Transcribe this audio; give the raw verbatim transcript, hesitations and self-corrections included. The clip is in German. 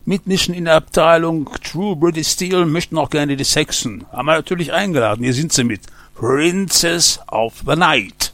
mitmischen in der Abteilung True British Steel möchten auch gerne die Saxon. Haben wir natürlich eingeladen, hier sind sie mit Princess of the Night.